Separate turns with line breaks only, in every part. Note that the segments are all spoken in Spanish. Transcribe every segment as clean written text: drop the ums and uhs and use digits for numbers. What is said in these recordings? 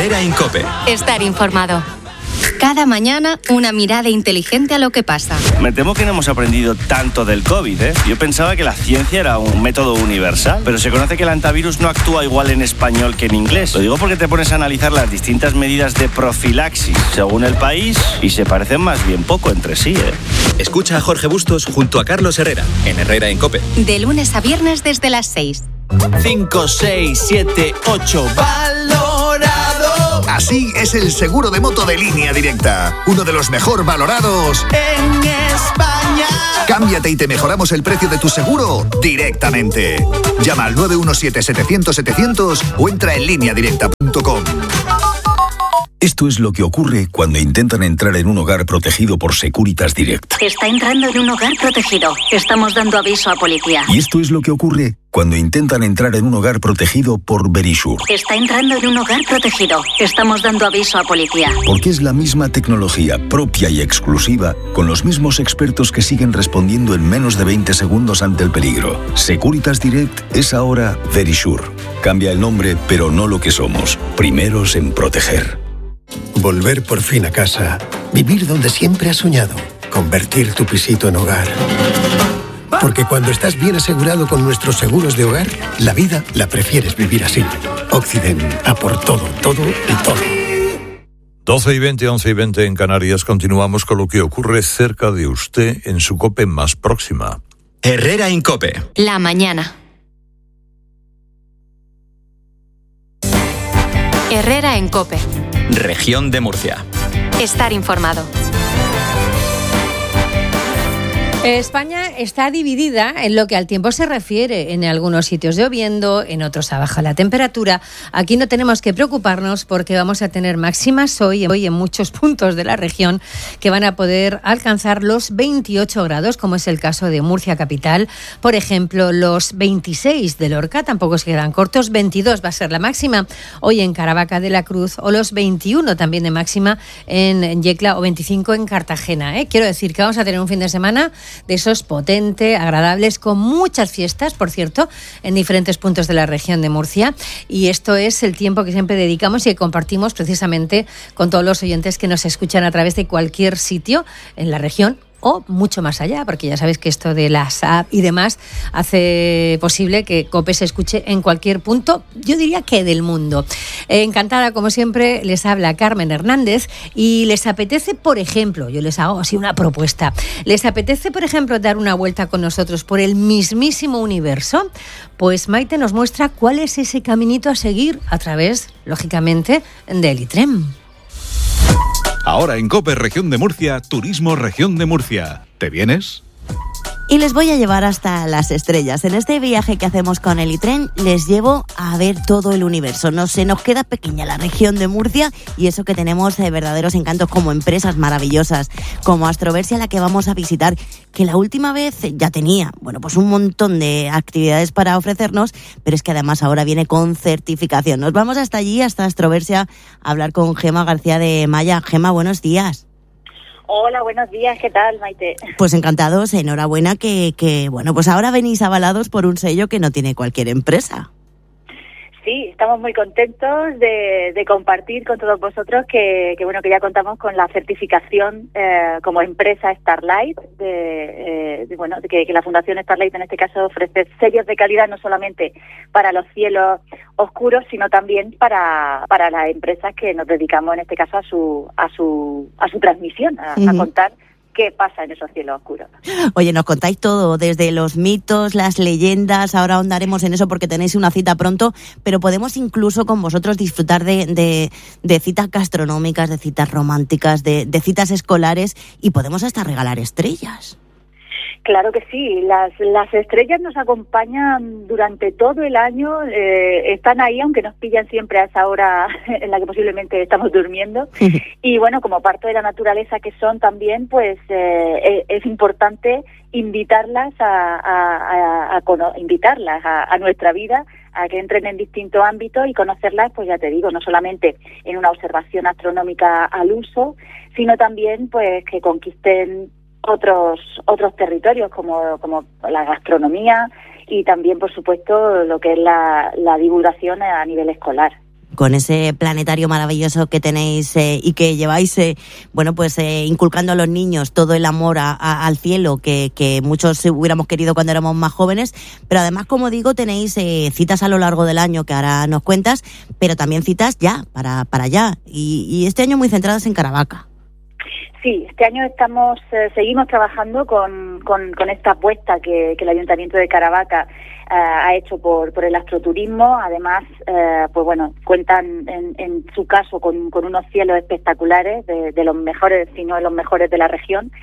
Herrera en COPE.
Estar informado. Cada mañana una mirada inteligente a lo que pasa.
Me temo que no hemos aprendido tanto del COVID, ¿eh? Yo pensaba que la ciencia era un método universal, pero se conoce que el antivirus no actúa igual en español que en inglés. Lo digo porque te pones a analizar las distintas medidas de profilaxis según el país y se parecen más bien poco entre sí, ¿eh?
Escucha a Jorge Bustos junto a Carlos Herrera en Herrera en COPE.
De lunes a viernes desde las 6.
5, 6, 7, 8, valorado.
Así es el seguro de moto de Línea Directa, uno de los mejor valorados
en España.
Cámbiate y te mejoramos el precio de tu seguro directamente. Llama al 917-700-700 o entra en lineadirecta.com.
Esto es lo que ocurre cuando intentan entrar en un hogar protegido por Securitas Direct.
Está entrando en un hogar protegido. Estamos dando aviso a policía.
Y esto es lo que ocurre cuando intentan entrar en un hogar protegido por Verisure.
Está entrando en un hogar protegido. Estamos dando aviso a policía.
Porque es la misma tecnología propia y exclusiva, con los mismos expertos que siguen respondiendo en menos de 20 segundos ante el peligro. Securitas Direct es ahora Verisure. Cambia el nombre, pero no lo que somos. Primeros en proteger.
Volver por fin a casa. Vivir donde siempre has soñado. Convertir tu pisito en hogar. Porque cuando estás bien asegurado con nuestros seguros de hogar, la vida la prefieres vivir así. Occident, a por todo, todo y todo.
12 y 20, 11 y 20 en Canarias. Continuamos con lo que ocurre cerca de usted en su COPE más próxima.
Herrera en COPE.
La mañana. Herrera en COPE.
Región de Murcia.
Estar informado.
España está dividida en lo que al tiempo se refiere. En algunos sitios lloviendo, en otros ha bajado la temperatura. Aquí no tenemos que preocuparnos porque vamos a tener máximas hoy en muchos puntos de la región que van a poder alcanzar los 28 grados, como es el caso de Murcia capital. Por ejemplo, los 26 de Lorca tampoco se quedan cortos. 22 va a ser la máxima hoy en Caravaca de la Cruz, o los 21 también de máxima en Yecla, o 25 en Cartagena, ¿eh? Quiero decir que vamos a tener un fin de semana de esos potentes, agradables, con muchas fiestas, por cierto, en diferentes puntos de la región de Murcia. Y esto es el tiempo que siempre dedicamos y que compartimos precisamente con todos los oyentes que nos escuchan a través de cualquier sitio en la región o mucho más allá, porque ya sabéis que esto de las apps y demás hace posible que COPE se escuche en cualquier punto, yo diría que del mundo. Encantada, como siempre, les habla Carmen Hernández y les apetece, por ejemplo, yo les hago así una propuesta, les apetece, por ejemplo, dar una vuelta con nosotros por el mismísimo universo. Pues Maite nos muestra cuál es ese caminito a seguir a través, lógicamente, del ITREM.
Ahora en COPE Región de Murcia, Turismo Región de Murcia. ¿Te vienes?
Y les voy a llevar hasta las estrellas. En este viaje que hacemos con el ITREN les llevo a ver todo el universo. No se nos queda pequeña la región de Murcia, y eso que tenemos verdaderos encantos como empresas maravillosas, como Astroversia, la que vamos a visitar, que la última vez ya tenía, pues un montón de actividades para ofrecernos, pero es que además ahora viene con certificación. Nos vamos hasta allí, hasta Astroversia, a hablar con Gema García de Maya. Gema, buenos días.
Hola, buenos días, ¿qué tal, Maite?
Pues encantados, enhorabuena que pues ahora venís avalados por un sello que no tiene cualquier empresa.
Sí, estamos muy contentos de compartir con todos vosotros que ya contamos con la certificación como empresa Starlight, que la Fundación Starlight en este caso ofrece sellos de calidad no solamente para los cielos oscuros, sino también para las empresas que nos dedicamos en este caso a su transmisión, a contar qué pasa en esos cielos oscuros.
Oye, nos contáis todo, desde los mitos, las leyendas, ahora ahondaremos en eso porque tenéis una cita pronto, pero podemos incluso con vosotros disfrutar de citas gastronómicas, de citas románticas, de citas escolares, y podemos hasta regalar estrellas.
Claro que sí, las estrellas nos acompañan durante todo el año, están ahí aunque nos pillan siempre a esa hora en la que posiblemente estamos durmiendo, y como parte de la naturaleza que son también, pues es importante invitarlas a nuestra vida, a que entren en distintos ámbitos y conocerlas, pues ya te digo, no solamente en una observación astronómica al uso, sino también pues que conquisten otros territorios como la gastronomía y también, por supuesto, lo que es la divulgación a nivel escolar.
con ese planetario maravilloso que tenéis y que lleváis, inculcando a los niños todo el amor al cielo que muchos hubiéramos querido cuando éramos más jóvenes, pero además, como digo, tenéis citas a lo largo del año que ahora nos cuentas, pero también citas ya, para allá, y este año muy centradas en Caravaca.
Sí, este año seguimos trabajando con esta apuesta que el Ayuntamiento de Caravaca ha hecho por el astroturismo. Además, cuentan en su caso con unos cielos espectaculares, de los mejores, si no de los mejores de la región.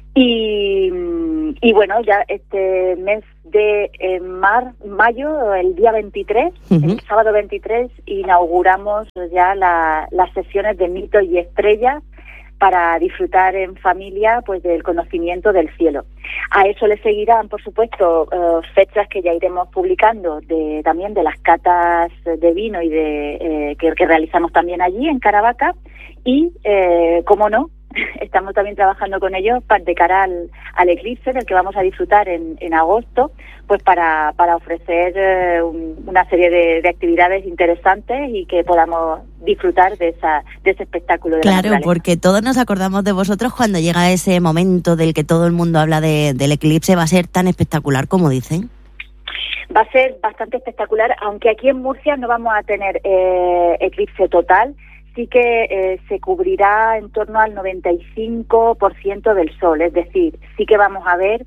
Y bueno, ya este mes de mayo, el día 23, el sábado 23, inauguramos ya las sesiones de mitos y estrellas para disfrutar en familia pues del conocimiento del cielo. A eso le seguirán, por supuesto, fechas que ya iremos publicando también de las catas de vino y que realizamos también allí en Caravaca, y cómo no, estamos también trabajando con ellos de cara al eclipse del que vamos a disfrutar en agosto, pues para ofrecer una serie de actividades interesantes y que podamos disfrutar de ese espectáculo de la naturaleza.
Porque todos nos acordamos de vosotros cuando llega ese momento del que todo el mundo habla del eclipse. ¿Va a ser tan espectacular como dicen?
Va a ser bastante espectacular, aunque aquí en Murcia no vamos a tener eclipse total. Sí que se cubrirá en torno al 95% del sol, es decir, sí que vamos a ver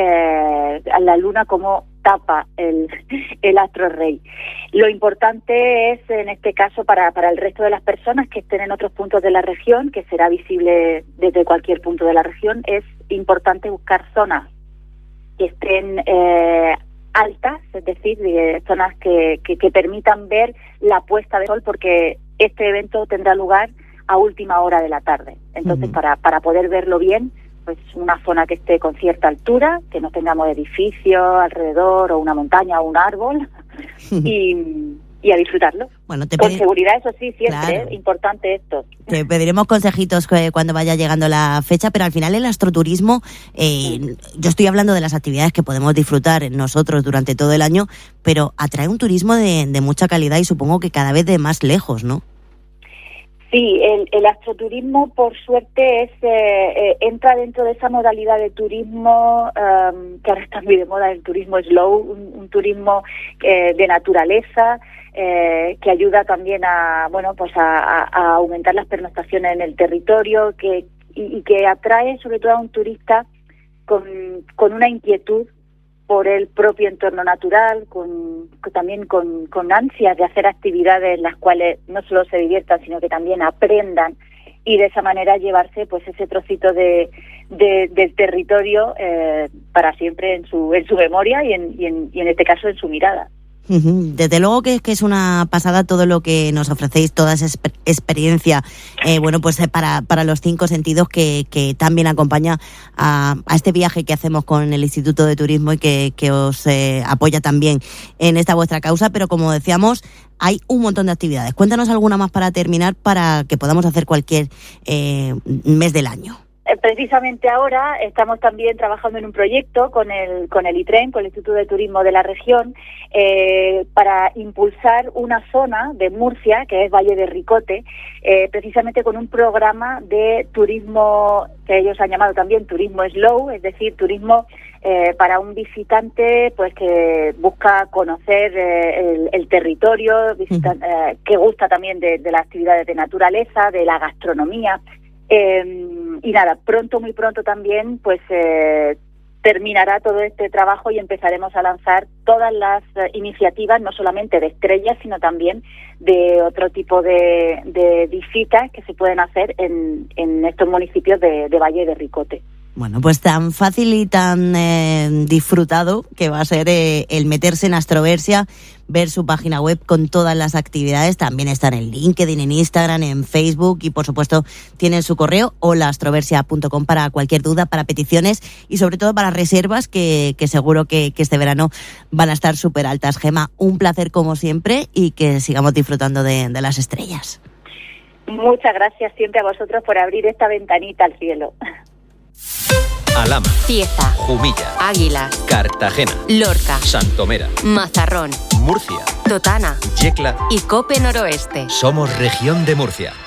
a la luna como tapa el astro rey. Lo importante es, en este caso, para el resto de las personas que estén en otros puntos de la región, que será visible desde cualquier punto de la región, es importante buscar zonas que estén altas, es decir, zonas que permitan ver la puesta de sol, porque este evento tendrá lugar a última hora de la tarde. Entonces, para poder verlo bien, pues una zona que esté con cierta altura, que no tengamos edificios alrededor, o una montaña o un árbol, y a disfrutarlo. Con seguridad, eso sí, siempre, claro. Importante esto.
Te pediremos consejitos cuando vaya llegando la fecha, pero al final el astroturismo, yo estoy hablando de las actividades que podemos disfrutar nosotros durante todo el año, pero atrae un turismo de mucha calidad y supongo que cada vez de más lejos, ¿no?
Sí, el astroturismo, por suerte, entra dentro de esa modalidad de turismo que ahora está muy de moda, el turismo slow, un turismo de naturaleza, que ayuda también a aumentar las pernoctaciones en el territorio, y que atrae sobre todo a un turista con una inquietud por el propio entorno natural, también con ansias de hacer actividades en las cuales no solo se diviertan, sino que también aprendan, y de esa manera llevarse pues ese trocito del territorio para siempre en su memoria y en este caso en su mirada.
Desde luego que es una pasada todo lo que nos ofrecéis, toda esa experiencia, para los 5 sentidos que también acompaña a este viaje que hacemos con el Instituto de Turismo y que os apoya también en esta vuestra causa. Pero como decíamos, hay un montón de actividades. Cuéntanos alguna más para terminar, para que podamos hacer cualquier mes del año.
Precisamente ahora estamos también trabajando en un proyecto con el ITREN, con el Instituto de Turismo de la región, para impulsar una zona de Murcia, que es Valle de Ricote, precisamente con un programa de turismo que ellos han llamado también turismo slow, es decir, turismo para un visitante pues que busca conocer el territorio, que gusta también de las actividades de naturaleza, de la gastronomía. Y nada, muy pronto también pues terminará todo este trabajo y empezaremos a lanzar todas las iniciativas, no solamente de estrellas, sino también de otro tipo de visitas que se pueden hacer en estos municipios de Valle de Ricote.
Bueno, pues tan fácil y tan disfrutado que va a ser el meterse en Astroversia, ver su página web con todas las actividades. También están en LinkedIn, en Instagram, en Facebook y, por supuesto, tienen su correo holaastroversia.com para cualquier duda, para peticiones y, sobre todo, para reservas que seguro que este verano van a estar súper altas. Gemma, un placer como siempre y que sigamos disfrutando de las estrellas.
Muchas gracias siempre a vosotros por abrir esta ventanita al cielo.
Alhama,
Cieza,
Jumilla,
Águilas,
Cartagena,
Lorca,
Santomera,
Mazarrón,
Murcia.
Totana
Yecla
y Cope Noroeste.
Somos Región de Murcia.